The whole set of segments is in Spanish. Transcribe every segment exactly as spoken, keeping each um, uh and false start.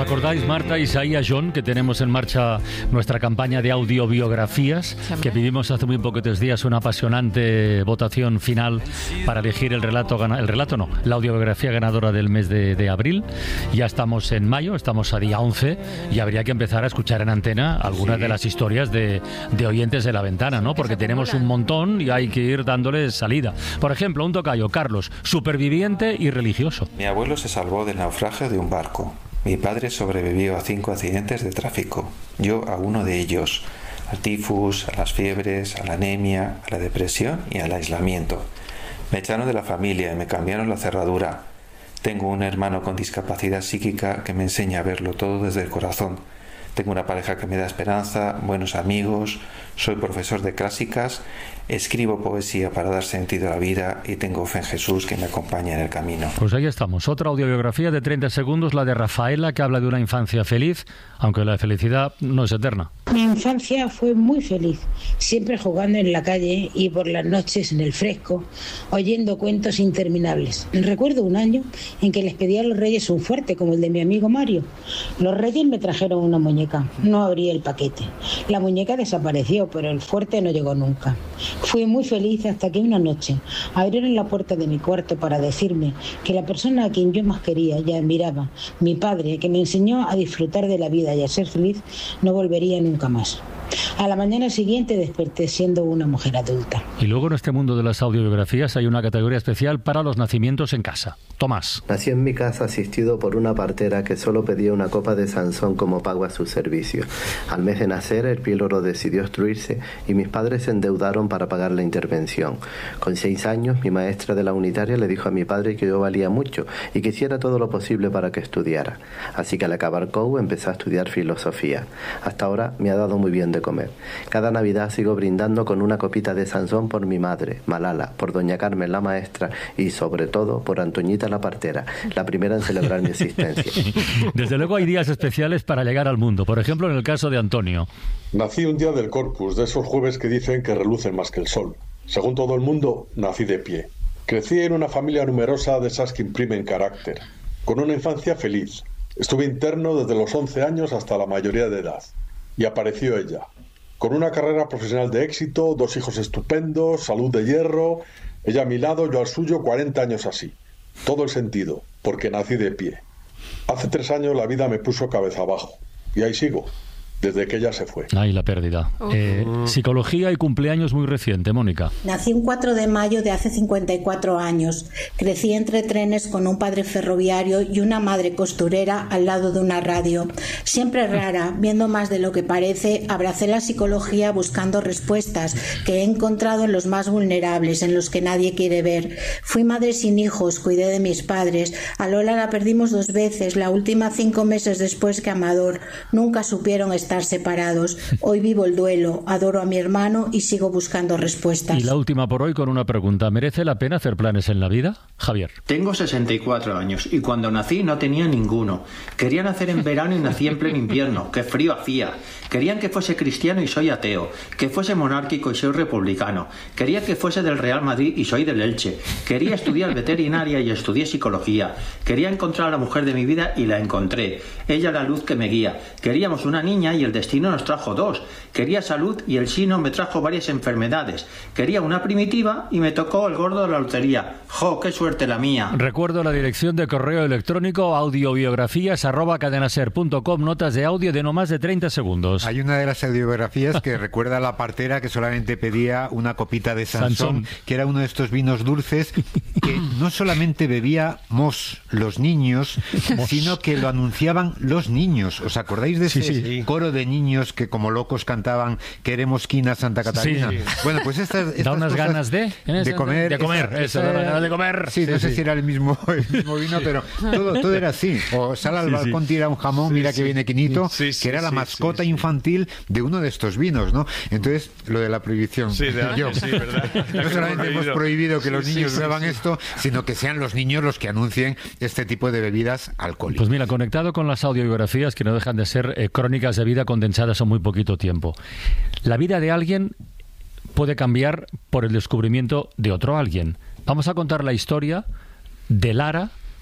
acordáis, Marta, Isaías, John, que tenemos en marcha nuestra campaña de audiobiografías, que vivimos hace muy poquitos días una apasionante votación final para elegir el relato, el relato no, la audiobiografía ganadora del mes de, de abril. Ya estamos en mayo, estamos a día once y habría que empezar a escuchar en antena algunas sí. de las historias de, de oyentes de La Ventana, ¿no? Porque tenemos un montón y hay que ir dándoles salida. Por ejemplo, un tocayo, Carlos, superviviente y religioso. Mi abuelo se salvó del naufragio de un barco. Mi padre sobrevivió a cinco accidentes de tráfico. Yo a uno de ellos. Al tifus, a las fiebres, a la anemia, a la depresión y al aislamiento. Me echaron de la familia y me cambiaron la cerradura. Tengo un hermano con discapacidad psíquica que me enseña a verlo todo desde el corazón. Tengo una pareja que me da esperanza, buenos amigos, soy profesor de clásicas, escribo poesía para dar sentido a la vida y tengo fe en Jesús que me acompaña en el camino. Pues ahí estamos, otra audiobiografía de treinta segundos, la de Rafaela, que habla de una infancia feliz, aunque la felicidad no es eterna. Mi infancia fue muy feliz, siempre jugando en la calle y por las noches en el fresco, oyendo cuentos interminables. Recuerdo un año en que les pedí a los reyes un fuerte, como el de mi amigo Mario. Los reyes me trajeron una muñeca, no abrí el paquete. La muñeca desapareció, pero el fuerte no llegó nunca. Fui muy feliz hasta que una noche abrieron la puerta de mi cuarto para decirme que la persona a quien yo más quería y admiraba, mi padre, que me enseñó a disfrutar de la vida y a ser feliz, no volvería nunca más. A la mañana siguiente desperté siendo una mujer adulta. Y luego en este mundo de las audiobiografías hay una categoría especial para los nacimientos en casa. Tomás. Nací en mi casa asistido por una partera que solo pedía una copa de Sansón como pago a su servicio. Al mes de nacer el píloro decidió obstruirse y mis padres se endeudaron para pagar la intervención. Con seis años mi maestra de la unitaria le dijo a mi padre que yo valía mucho y que hiciera todo lo posible para que estudiara. Así que al acabar C O U empecé a estudiar filosofía. Hasta ahora me ha dado muy bien de comer. Cada Navidad sigo brindando con una copita de Sansón por mi madre, Malala, por doña Carmen la maestra y sobre todo por Antoñita la partera, la primera en celebrar mi existencia. Desde luego hay días especiales para llegar al mundo, por ejemplo en el caso de Antonio. Nací un día del Corpus, de esos jueves que dicen que relucen más que el sol. Según todo el mundo, nací de pie. Crecí en una familia numerosa de esas que imprimen carácter, con una infancia feliz. Estuve interno desde los once años hasta la mayoría de edad. Y apareció ella, con una carrera profesional de éxito, dos hijos estupendos, salud de hierro, ella a mi lado, yo al suyo, cuarenta años así. Todo el sentido, porque nací de pie. Hace tres años la vida me puso cabeza abajo, y ahí sigo, desde que ella se fue. Ay, la pérdida. Uh-huh. Eh, psicología y cumpleaños muy reciente, Mónica. Nací un cuatro de mayo de hace cincuenta y cuatro años. Crecí entre trenes con un padre ferroviario y una madre costurera al lado de una radio. Siempre rara, viendo más de lo que parece, abracé la psicología buscando respuestas que he encontrado en los más vulnerables, en los que nadie quiere ver. Fui madre sin hijos, cuidé de mis padres. A Lola la perdimos dos veces, la última cinco meses después que Amador. Nunca supieron estar estar separados. Hoy vivo el duelo, adoro a mi hermano y sigo buscando respuestas. Y la última por hoy con una pregunta. ¿Merece la pena hacer planes en la vida? Javier. Tengo sesenta y cuatro años y cuando nací no tenía ninguno. Quería nacer en verano y nací en pleno invierno. ¡Qué frío hacía! Querían que fuese cristiano y soy ateo. Que fuese monárquico y soy republicano. Quería que fuese del Real Madrid y soy del Elche. Quería estudiar veterinaria y estudié psicología. Quería encontrar a la mujer de mi vida y la encontré. Ella la luz que me guía. Queríamos una niña y el destino nos trajo dos. Quería salud y el sino me trajo varias enfermedades. Quería una primitiva y me tocó el gordo de la lotería. ¡Jo, qué suerte la mía! Recuerdo la dirección de correo electrónico audiobiografías arroba cadenaser punto com, notas de audio de no más de treinta segundos. Hay una de las audiobiografías que recuerda a la partera que solamente pedía una copita de Sansón, Sansón, que era uno de estos vinos dulces que no solamente bebíamos los niños, sino que lo anunciaban los niños. ¿Os acordáis de ese sí, sí. coro de niños que como locos cantaban "Queremos quina Santa Catalina"? Sí, sí. Bueno, pues estas, estas da unas cosas ganas de de comer, de comer, esa, eso, esa, da unas ganas de comer. Sí, sí, no sí. sé si era el mismo, el mismo vino, pero todo, todo era así. O sal al sí, balcón, sí. tira un jamón, sí, mira sí. que viene Quinito, sí, sí, que era sí, la mascota sí, infantil de uno de estos vinos, ¿no? Entonces, lo de la prohibición. Sí, de años, sí, ¿verdad? No solamente hemos prohibido que los sí, niños sí, beban sí. esto, sino que sean los niños los que anuncien este tipo de bebidas alcohólicas. Pues mira, conectado con las audiobiografías que no dejan de ser eh, crónicas de vida condensadas en muy poquito tiempo. La vida de alguien puede cambiar por el descubrimiento de otro alguien. Vamos a contar la historia de Lara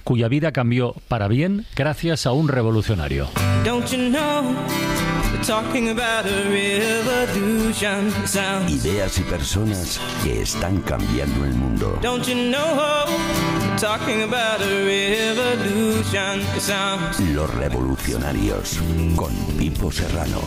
cuya vida cambió para bien gracias a un revolucionario. Ideas y personas que están cambiando el mundo. Los revolucionarios con Pipo Serrano.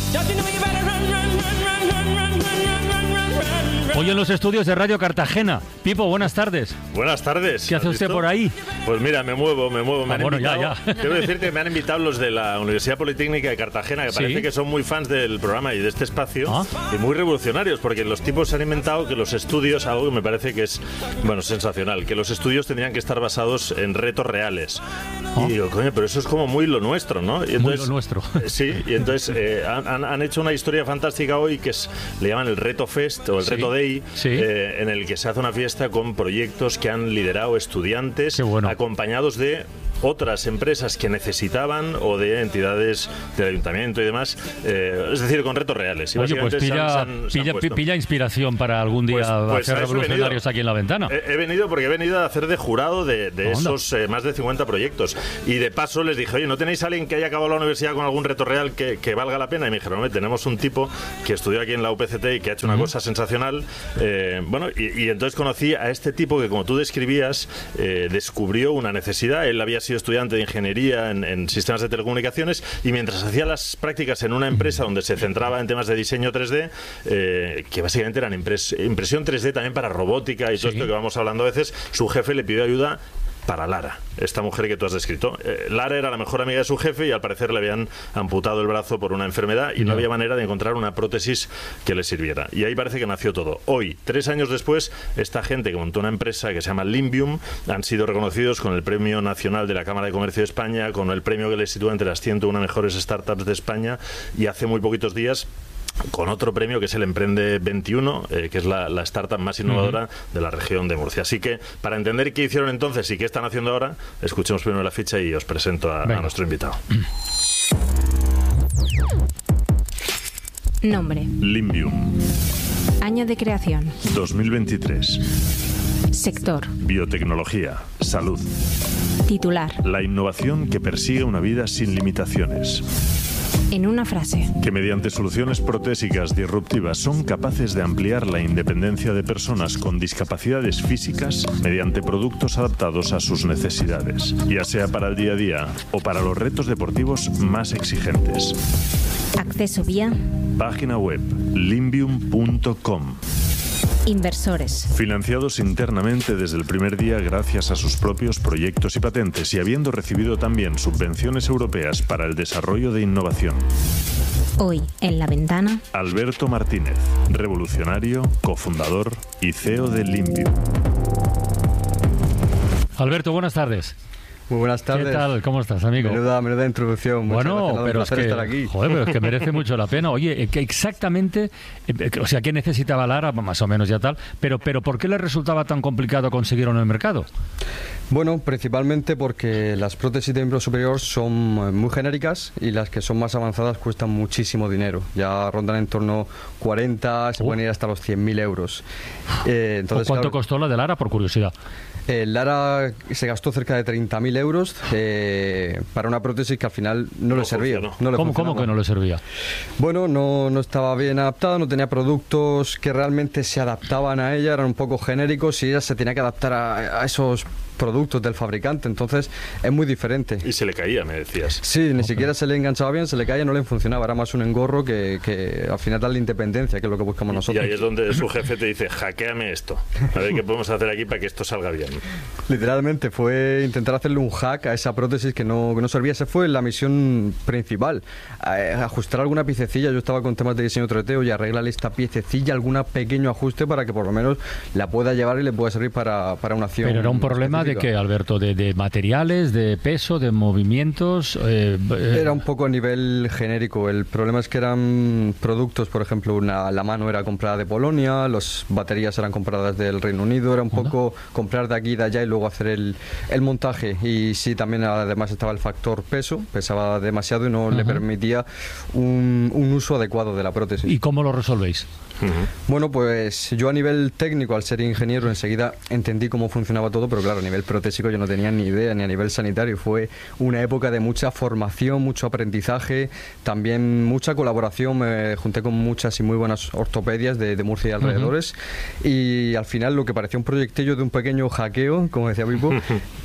Hoy en los estudios de Radio Cartagena. Pipo, buenas tardes. Buenas tardes. ¿Qué hace usted visto? por ahí? Pues mira, me muevo, me muevo. Me ah, han bueno, invitado, ya, ya. Debo decir que me han invitado los de la Universidad Politécnica de Cartagena, que parece ¿Sí? que son muy fans del programa y de este espacio, ¿Ah? y muy revolucionarios, porque los tipos se han inventado que los estudios, algo que me parece que es, bueno, sensacional, que los estudios tendrían que estar basados en retos reales. ¿Ah? Y digo, coño, pero eso es como muy lo nuestro, ¿no? Y entonces, muy lo nuestro. Sí, y entonces eh, han, han hecho una historia fantástica hoy que es, le llaman el Reto Fest o el Sí. Reto Day, Sí. eh, en el que se hace una fiesta con proyectos que han liderado estudiantes, bueno. acompañados de otras empresas que necesitaban o de entidades del ayuntamiento y demás, eh, es decir, con retos reales. Y Oye, pues básicamente pilla, se han- se han- se han pilla, puesto. pilla inspiración para algún día Pues- pues hacer a eso he revolucionarios venido. aquí en La Ventana. He, he venido porque he venido a hacer de jurado de, de Onda. esos eh, más de cincuenta proyectos. Y de paso les dije, oye, ¿no tenéis a alguien que haya acabado la universidad con algún reto real que, que valga la pena? Y me dijeron, hombre, tenemos un tipo que estudió aquí en la U P C T y que ha hecho una Ujú. cosa sensacional. Eh, bueno, y, y entonces conocí a este tipo que, como tú describías, eh, descubrió una necesidad. Él había sido estudiante de ingeniería en, en sistemas de telecomunicaciones y mientras hacía las prácticas en una empresa donde se centraba en temas de diseño tres D, eh, que básicamente eran impres- impresión tres D también para robótica y todo Sí. esto que vamos hablando a veces, su jefe le pidió ayuda para Lara, esta mujer que tú has descrito. Eh, Lara era la mejor amiga de su jefe y al parecer le habían amputado el brazo por una enfermedad y no Ya. había manera de encontrar una prótesis que le sirviera. Y ahí parece que nació todo. Hoy, tres años después, esta gente que montó una empresa que se llama Limbium han sido reconocidos con el Premio Nacional de la Cámara de Comercio de España, con el premio que les sitúa entre las ciento uno mejores startups de España, y hace muy poquitos días con otro premio que es el Emprende veintiuno, eh, que es la, la startup más innovadora uh-huh. de la región de Murcia. Así que, para entender qué hicieron entonces y qué están haciendo ahora, escuchemos primero la ficha y os presento a, a nuestro invitado. Nombre. Limbium. Año de creación. dos mil veintitrés. Sector. Biotecnología. Salud. Titular. La innovación que persigue una vida sin limitaciones. En una frase. Que mediante soluciones protésicas disruptivas son capaces de ampliar la independencia de personas con discapacidades físicas mediante productos adaptados a sus necesidades, ya sea para el día a día o para los retos deportivos más exigentes. Acceso vía. Página web limbium punto com. Inversores. Financiados internamente desde el primer día gracias a sus propios proyectos y patentes y habiendo recibido también subvenciones europeas para el desarrollo de innovación. Hoy, en La Ventana, Alberto Martínez, revolucionario, cofundador y C E O de Limbium. Alberto, buenas tardes. Muy buenas tardes. ¿Qué tal? ¿Cómo estás, amigo? Menuda, menuda introducción. Muchas bueno, gracias, pero un es placer que, estar aquí. joder, pero es que merece mucho la pena. Oye, que exactamente, eh, o sea, ¿qué necesitaba Lara? Más o menos ya tal. Pero, pero ¿por qué le resultaba tan complicado conseguirlo en el mercado? Bueno, principalmente porque las prótesis de miembro superior son muy genéricas y las que son más avanzadas cuestan muchísimo dinero. Ya rondan en torno a cuarenta, se Uh. pueden ir hasta los cien mil euros. Eh, entonces, ¿Cuánto claro, costó la de Lara, por curiosidad? Eh, Lara se gastó cerca de treinta mil euros eh, para una prótesis que al final no, No le servía. funcionó. No le ¿Cómo, funcionaba. ¿Cómo que no le servía? Bueno, no, no estaba bien adaptada, no tenía productos que realmente se adaptaban a ella, eran un poco genéricos y ella se tenía que adaptar a, a esos productos del fabricante, entonces es muy diferente. Y se le caía, me decías. Sí, ni siquiera se le enganchaba bien, se le caía, no le funcionaba, era más un engorro que, que al final darle independencia, que es lo que buscamos Y nosotros. ahí es donde su jefe te dice, hackeame esto, a ver qué podemos hacer aquí para que esto salga bien. Literalmente fue intentar hacerle un hack a esa prótesis que no, que no servía. Esa fue la misión principal. Eh, ajustar alguna piececilla. Yo estaba con temas de diseño tres D y arreglarle esta piececilla, algún pequeño ajuste para que por lo menos la pueda llevar y le pueda servir para, para una acción. Pero era un problema específica. ¿De qué, Alberto? ¿De, de materiales, de peso, de movimientos? Eh, eh... Era un poco a nivel genérico. El problema es que eran productos, por ejemplo, una, la mano era comprada de Polonia, las baterías eran compradas del Reino Unido, era un ¿Onda? poco comprar de aquí y de allá y luego hacer el, el montaje. Y sí, también además estaba el factor peso, pesaba demasiado y no uh-huh. le permitía un, un uso adecuado de la prótesis. ¿Y cómo lo resolvéis? Uh-huh. Bueno, pues yo a nivel técnico, al ser ingeniero, enseguida entendí cómo funcionaba todo, pero claro, a nivel nivel protésico yo no tenía ni idea, ni a nivel sanitario. Fue una época de mucha formación, mucho aprendizaje, también mucha colaboración. Me junté con muchas y muy buenas ortopedias de, de Murcia y alrededores, uh-huh. y al final lo que parecía un proyectillo de un pequeño hackeo, como decía Pipo,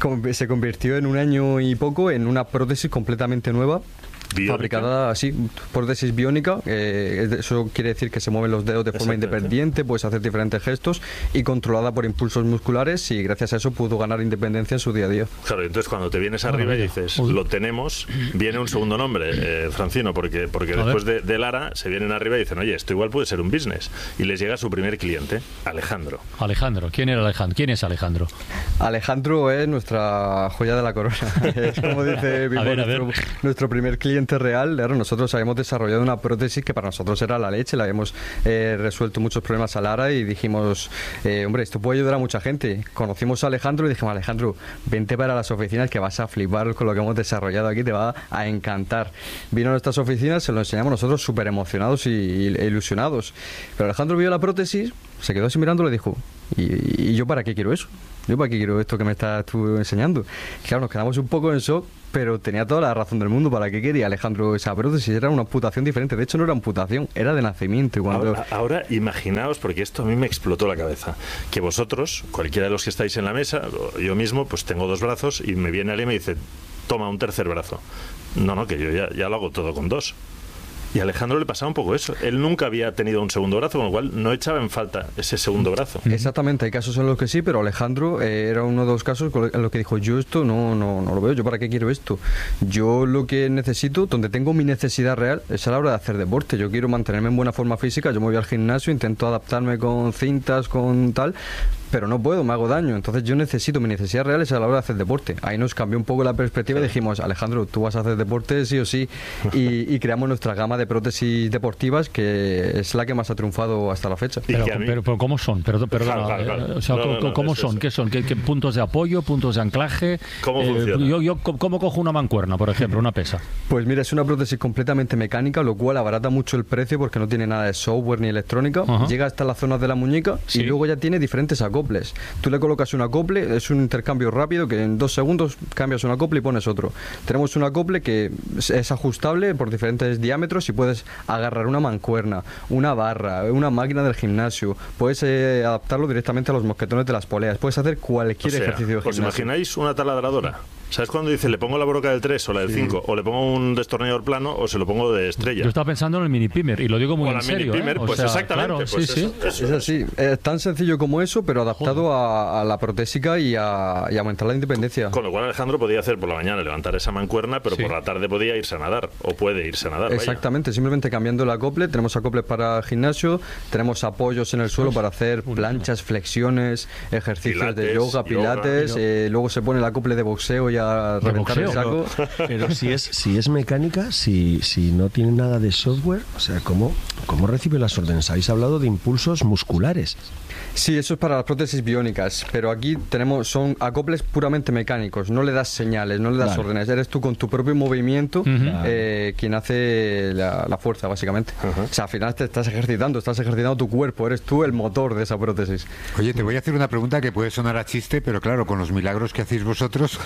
se convirtió en un año y poco en una prótesis completamente nueva. ¿Biónica? Fabricada así, prótesis biónica, eh, eso quiere decir que se mueven los dedos de forma independiente, puedes hacer diferentes gestos y controlada por impulsos musculares, y gracias a eso pudo ganar independencia en su día a día. Claro, entonces cuando te vienes arriba y dices, lo tenemos, viene un segundo nombre, eh, Francino, porque, porque después de, de Lara se vienen arriba y dicen, oye, esto igual puede ser un business, y les llega su primer cliente, Alejandro. Alejandro, ¿quién era Alejandro? ¿Quién es Alejandro? Alejandro es nuestra joya de la corona, es como dice Pipo, a ver, a ver. Nuestro, nuestro primer cliente real. Claro, nosotros habíamos desarrollado una prótesis que para nosotros era la leche, le habíamos eh, resuelto muchos problemas a Lara y dijimos, eh, hombre, esto puede ayudar a mucha gente. Conocimos a Alejandro y dijimos, Alejandro, vente para las oficinas que vas a flipar con lo que hemos desarrollado aquí, te va a encantar. Vino a nuestras oficinas, se lo enseñamos nosotros súper emocionados y, y, e ilusionados. Pero Alejandro vio la prótesis, se quedó así mirando y le dijo, ¿y, y yo para qué quiero eso? ¿Yo para qué quiero esto que me estás tú enseñando? Claro, nos quedamos un poco en shock, pero tenía toda la razón del mundo. ¿Para qué quería Alejandro esa prótesis? Era una amputación diferente. De hecho, no era amputación, era de nacimiento. Cuando... Ahora, ahora imaginaos, porque esto a mí me explotó la cabeza, que vosotros, cualquiera de los que estáis en la mesa, yo mismo, pues tengo dos brazos y me viene alguien y me dice, toma un tercer brazo. No, no, que yo ya, ya lo hago todo con dos. Y a Alejandro le pasaba un poco eso. Él nunca había tenido un segundo brazo, con lo cual no echaba en falta ese segundo brazo. Exactamente, hay casos en los que sí, pero Alejandro eh, era uno de los casos en los que dijo, yo esto no, no, no lo veo, yo para qué quiero esto. Yo lo que necesito, donde tengo mi necesidad real, es a la hora de hacer deporte. Yo quiero mantenerme en buena forma física, yo me voy al gimnasio, intento adaptarme con cintas, con tal, pero no puedo, me hago daño. Entonces yo necesito, mi necesidad real es a la hora de hacer deporte. Ahí nos cambió un poco la perspectiva y dijimos, Alejandro, tú vas a hacer deporte sí o sí, y, y creamos nuestra gama de prótesis deportivas, que es la que más ha triunfado hasta la fecha. Pero, pero, pero ¿cómo son? Perdón, perdón, claro, claro, claro. O sea, no, no, no, ¿cómo son? Eso. ¿Qué son? ¿Qué, ¿Qué puntos de apoyo, puntos de anclaje? ¿Cómo eh, funciona? Yo, yo, ¿Cómo cojo una mancuerna, por ejemplo, una pesa? Pues mira, es una prótesis completamente mecánica, lo cual abarata mucho el precio porque no tiene nada de software ni electrónica. Uh-huh. Llega hasta las zonas de la muñeca, sí, y luego ya tiene diferentes acoples. Tú le colocas un acople, es un intercambio rápido que en dos segundos cambias un acople y pones otro. Tenemos un acople que es ajustable por diferentes diámetros y puedes agarrar una mancuerna, una barra, una máquina del gimnasio, puedes eh, adaptarlo directamente a los mosquetones de las poleas, puedes hacer cualquier o sea, ejercicio de gimnasio. ¿Os imagináis una taladradora? ¿Sabes cuando dice le pongo la broca del tres o la del cinco? Sí. O le pongo un destornillador plano o se lo pongo de estrella. Yo estaba pensando en el mini pimer y lo digo muy o en serio. Pimer, ¿eh? Pues sea, exactamente. Claro, pues sí, eso, sí. Eso, es así. Es tan sencillo como eso, pero adaptado a, a la protésica y a, y a aumentar la independencia. Con lo cual Alejandro podía hacer por la mañana levantar esa mancuerna, pero sí, por la tarde podía irse a nadar o puede irse a nadar. Exactamente, vaya. Simplemente cambiando el acople. Tenemos acoples para gimnasio, tenemos apoyos en el suelo para hacer planchas, flexiones, ejercicios pilates, de yoga, pilates. Yoga. Eh, luego se pone el acople de boxeo y a reventar el saco. Pero si es si es mecánica, si si no tiene nada de software, o sea, ¿cómo, cómo recibe las órdenes? Habéis hablado de impulsos musculares. Sí, eso es para las prótesis biónicas, pero aquí tenemos son acoples puramente mecánicos, no le das señales, no le das vale. órdenes, eres tú con tu propio movimiento uh-huh. eh, quien hace la, la fuerza, básicamente. Uh-huh. O sea, al final te estás ejercitando, estás ejercitando tu cuerpo, eres tú el motor de esa prótesis. Oye, te voy a hacer una pregunta que puede sonar a chiste, pero claro, con los milagros que hacéis vosotros,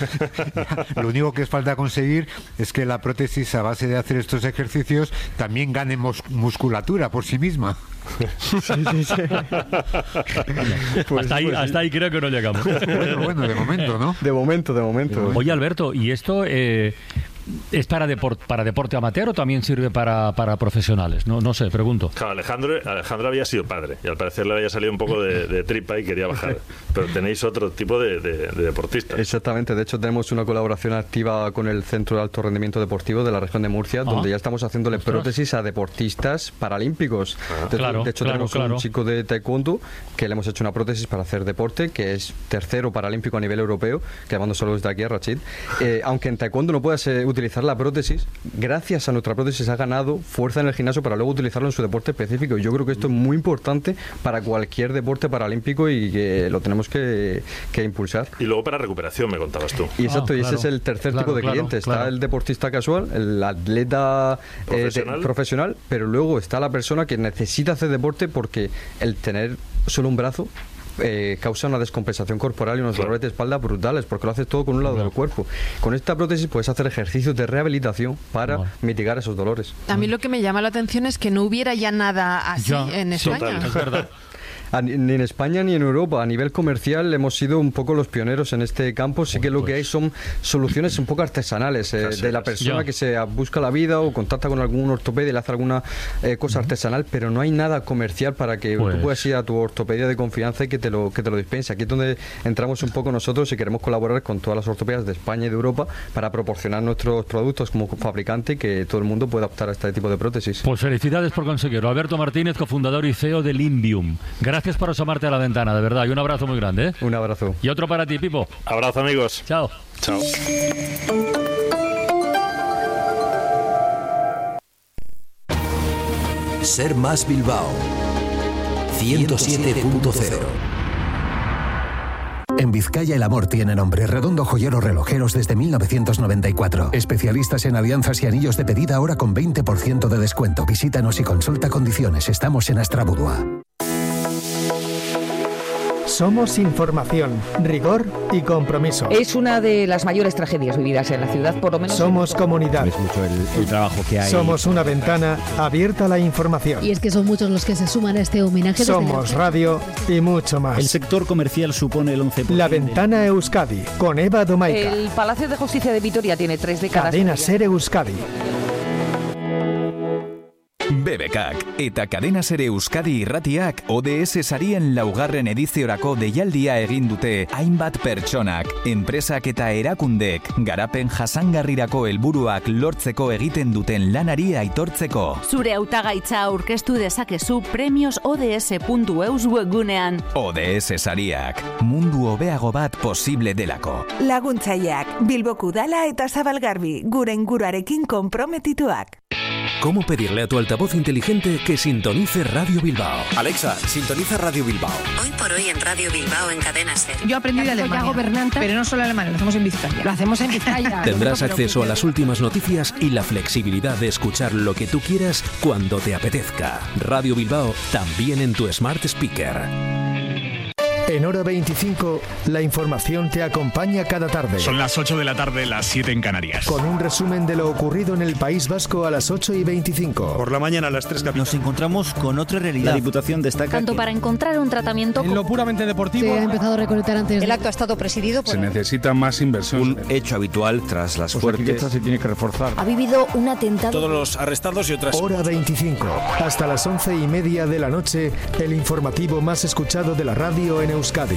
lo único que os falta conseguir es que la prótesis, a base de hacer estos ejercicios, también gane mus- musculatura por sí misma. Sí, sí, sí. Pues, hasta, ahí, pues, hasta ahí creo que no llegamos. Bueno, bueno, de momento, ¿no? De momento, de momento. Oye, Alberto, ¿y esto eh, es para, deport, para deporte amateur o también sirve para, para profesionales? No, no sé, pregunto. Claro, Alejandro, Alejandro había sido padre y al parecer le había salido un poco de, de tripa y quería bajar. Pero tenéis otro tipo de, de, de deportistas. Exactamente, de hecho tenemos una colaboración activa con el Centro de Alto Rendimiento Deportivo de la región de Murcia, ah, donde ya estamos haciéndole ostras. prótesis a deportistas paralímpicos. Ah, de, claro, de hecho claro, tenemos claro. un chico de taekwondo que le hemos hecho una prótesis para hacer deporte, que es tercero paralímpico a nivel europeo, que llamando solo desde aquí a Rachid. Eh, aunque en taekwondo no puedas eh, utilizar la prótesis, gracias a nuestra prótesis ha ganado fuerza en el gimnasio para luego utilizarlo en su deporte específico. Y yo creo que esto es muy importante para cualquier deporte paralímpico y que lo tenemos que, que impulsar. Y luego para recuperación, me contabas tú. Y exacto, ah, y claro, ese es el tercer claro, tipo de claro, cliente. Está claro. el deportista casual, el atleta profesional. Eh, de, profesional, pero luego está la persona que necesita hacer deporte porque el tener solo un brazo eh, causa una descompensación corporal y unos claro. dolores de espalda brutales, porque lo haces todo con un lado no. del cuerpo. Con esta prótesis puedes hacer ejercicios de rehabilitación para no. mitigar esos dolores. A mí lo que me llama la atención es que no hubiera ya nada así ya, en España. Total, es verdad. Ni en España ni en Europa. A nivel comercial hemos sido un poco los pioneros en este campo. Sí que lo que hay son soluciones un poco artesanales eh, de la persona ya. que se busca la vida o contacta con algún ortopedia y le hace alguna eh, cosa uh-huh. artesanal, pero no hay nada comercial para que pues. tú puedas ir a tu ortopedia de confianza y que te lo que te lo dispense. Aquí es donde entramos un poco nosotros y queremos colaborar con todas las ortopedias de España y de Europa para proporcionar nuestros productos como fabricante y que todo el mundo pueda optar a este tipo de prótesis. Pues felicidades por conseguirlo. Alberto Martínez, cofundador y C E O de Limbium. Gracias por asomarte a la ventana, de verdad, y un abrazo muy grande, ¿eh? Un abrazo. Y otro para ti, Pipo. Abrazo, amigos. Chao. Chao. Ser Más Bilbao ciento siete punto cero. En Vizcaya el amor tiene nombre. Redondo Joyeros Relojeros desde mil novecientos noventa y cuatro. Especialistas en alianzas y anillos de pedida ahora con veinte por ciento de descuento. Visítanos y consulta condiciones. Estamos en Astrabudua. Somos información, rigor y compromiso. Es una de las mayores tragedias vividas en la ciudad, por lo menos. Somos comunidad. Es mucho el, el trabajo que hay. Somos una ventana abierta a la información. Y es que son muchos los que se suman a este homenaje. Somos radio y mucho más. El sector comercial supone el once por ciento. La Ventana Euskadi, con Eva Domaica. El Palacio de Justicia de Vitoria tiene tres décadas. Cadena Ser Euskadi. B B K eta Cadena Ser Euskadi irratiak O D S sarien laugarren ediziorako deialdia egin dute hainbat pertsonak, enpresak eta erakundek garapen jasangarrirako helburuak lortzeko egiten duten lanari aitortzeko. Zure hautagaitza aurkeztu dezakezu premios O D S puntu eus webgunean. O D S sariak, mundu hobeago bat posible delako. Laguntzaileak, Bilboko Udala eta Zabalgarbi, gure inguruarekin konprometituak. ¿Cómo pedirle a tu altavoz inteligente que sintonice Radio Bilbao? Alexa, sintoniza Radio Bilbao. Hoy por hoy en Radio Bilbao en Cadena Ser. Yo aprendí de Alemania, gobernante, pero no solo alemán, lo hacemos en Vizcaya. Lo hacemos en Vizcaya. Tendrás acceso a las últimas noticias y la flexibilidad de escuchar lo que tú quieras cuando te apetezca. Radio Bilbao también en tu Smart Speaker. En Hora veinticinco, la información te acompaña cada tarde. Son las ocho de la tarde, las siete en Canarias. Con un resumen de lo ocurrido en el País Vasco a las ocho y veinticinco. Por la mañana a las tres capítulos. Nos encontramos con otra realidad. La Diputación destaca Tanto que... para encontrar un tratamiento... En lo puramente deportivo... Se ha empezado a recolectar antes... El acto ha estado presidido por... Se necesita más inversión. Un hecho habitual tras las pues fuertes... se tiene que reforzar. Ha vivido un atentado... Todos los arrestados y otras... Hora veinticinco. Hasta las once y media de la noche, el informativo más escuchado de la radio en Euskadi.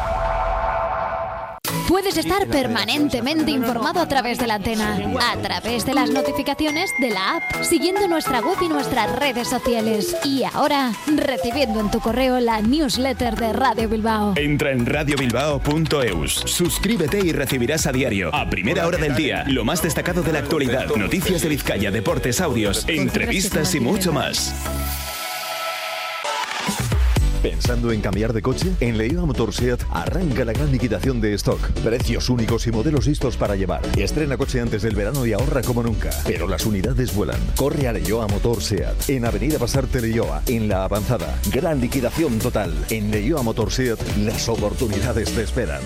Puedes estar permanentemente informado a través de la antena, a través de las notificaciones de la app, siguiendo nuestra web y nuestras redes sociales. Y ahora, recibiendo en tu correo la newsletter de Radio Bilbao. Entra en radio bilbao punto eus. Suscríbete y recibirás a diario, a primera hora del día, lo más destacado de la actualidad, noticias de Vizcaya, deportes, audios, entrevistas y mucho más. ¿Pensando en cambiar de coche? En Leioa Motor Seat arranca la gran liquidación de stock. Precios únicos y modelos listos para llevar. Estrena coche antes del verano y ahorra como nunca. Pero las unidades vuelan. Corre a Leioa Motor Seat. En Avenida Pasarte Leioa, en La Avanzada. Gran liquidación total. En Leioa Motor Seat, las oportunidades te esperan.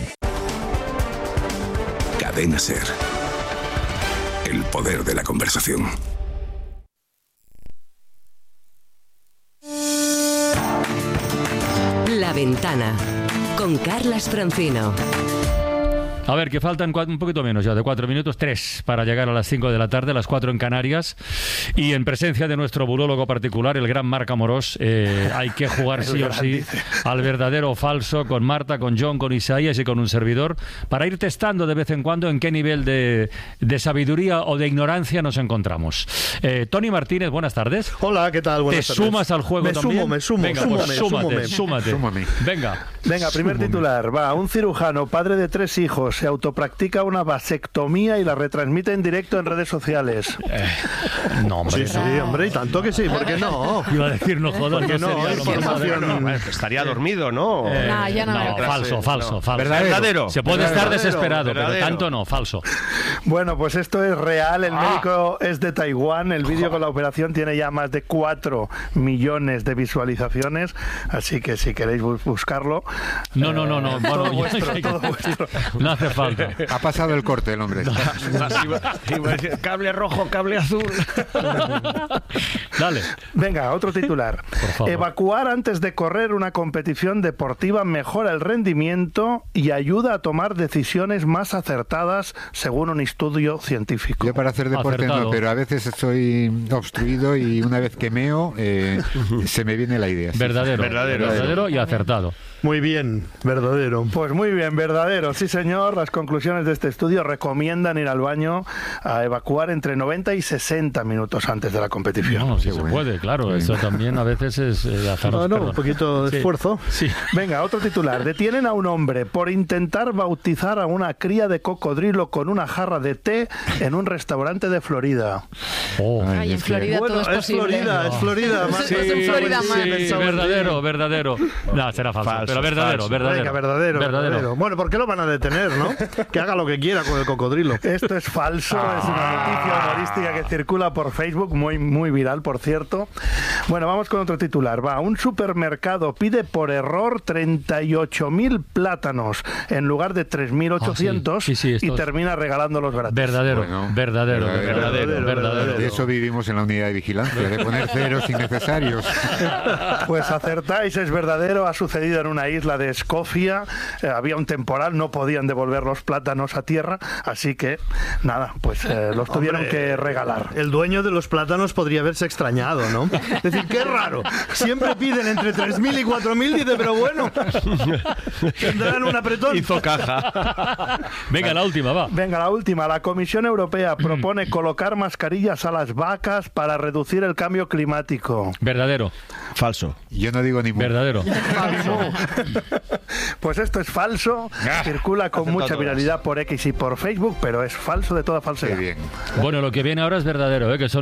Cadena Ser. El poder de la conversación. La Ventana, con Carlas Francino. A ver, que faltan cuatro, un poquito menos ya, de cuatro minutos, tres, para llegar a las cinco de la tarde, a las cuatro en Canarias. Y en presencia de nuestro burólogo particular, el gran Marc Amorós, eh, hay que jugar sí o sí al verdadero o falso con Marta, con John, con Isaías y con un servidor, para ir testando de vez en cuando en qué nivel de, de sabiduría o de ignorancia nos encontramos. Eh, Tony Martínez, buenas tardes. Hola, ¿qué tal? Buenas ¿Te tardes. sumas al juego me también? Sumo, me sumo, Venga, súmame, pues súmate, súmame. súmate. Súmame. Venga. Venga, primer Súmame. titular. Va, un cirujano, padre de tres hijos, se autopractica una vasectomía y la retransmite en directo en redes sociales. Eh, no, hombre. Sí, sí, hombre, y tanto que sí, ¿por qué no? Iba a decir, no jodas, ¿Por qué no no? sería lo más Información- moderno. Bueno, estaría dormido, ¿no? Eh, Nah, ya no no, me- falso, falso, No. falso. Verdadero. Se puede estar Verdadero, desesperado, verdadero. pero tanto no, falso. Bueno, pues esto es real. El Ah. médico es de Taiwán. El vídeo con la operación tiene ya más de cuatro millones de visualizaciones. Así que si queréis bu- buscarlo. No, no, no, no. eh, Bueno, todo yo- vuestro, todo vuestro. No hace falta. Ha pasado el corte el hombre. Iba a decir, cable rojo, cable azul. Dale. Venga, otro titular. favor. Evacuar antes de correr una competición deportiva mejora el rendimiento y ayuda a tomar decisiones más acertadas, según un estudio científico. Yo para hacer deporte Acertado. no, pero a veces estoy obstruido y una vez que meo eh, se me viene la idea. sí. Verdadero. Verdadero. Verdadero y acertado. Muy bien, verdadero. Pues muy bien, verdadero. Sí, señor. Las conclusiones de este estudio recomiendan ir al baño a evacuar entre noventa y sesenta minutos antes de la competición. No, sí se puede, claro. Eso también a veces es eh, hacer. No, no, perdón. un poquito de Sí. esfuerzo. Sí. Venga, otro titular. Detienen a un hombre por intentar bautizar a una cría de cocodrilo con una jarra de té en un restaurante de Florida. Oh. Ay, en es que- Florida Bueno, todo es es posible. Florida, es Florida. Sí, más- sí, es en Florida más. sí, pensaba- verdadero, verdadero. No, será falso. Falso, pero verdadero, falso. verdadero. Venga, verdadero, verdadero. Bueno, ¿por qué lo van a detener, no? Que haga lo que quiera con el cocodrilo. Esto es falso, es una noticia humorística que circula por Facebook, muy, muy viral, por cierto. Bueno, vamos con otro titular. Va, un supermercado pide por error treinta y ocho mil plátanos en lugar de tres mil ochocientos Ah, sí. Sí, sí, esto y es- termina regalándolos gratis. Verdadero, Bueno, verdadero, verdadero, verdadero, verdadero. De eso vivimos en la unidad de vigilancia, de poner ceros innecesarios. Pues acertáis, es verdadero, ha sucedido en una isla de Escocia, eh, había un temporal, no podían devolver los plátanos a tierra, así que nada, pues eh, los tuvieron Hombre, que regalar. El dueño de los plátanos podría haberse extrañado, ¿no? Es decir, qué raro. Siempre piden entre tres mil y cuatro mil, dice, pero bueno, tendrán un apretón. Hizo caja. Venga, la última, va. Venga, la última. La Comisión Europea propone colocar mascarillas a las vacas para reducir el cambio climático. Verdadero. Falso. Yo no digo ni mu. Verdadero. Pues esto es falso, circula con mucha viralidad por X y por Facebook, pero es falso de toda falsedad. Qué bien. Bueno, lo que viene ahora es verdadero, ¿eh? Que son